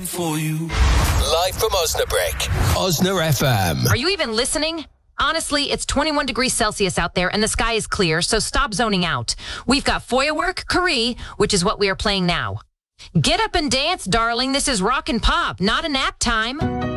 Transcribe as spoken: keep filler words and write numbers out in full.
for you. Live from Osnabrück, Osna F M. Are you even listening? Honestly, it's twenty-one degrees Celsius out there and the sky is clear, so stop zoning out. We've got Feuerwerk Curie, which is what we are playing now. Get up and dance, darling. This is rock and pop, not a nap time.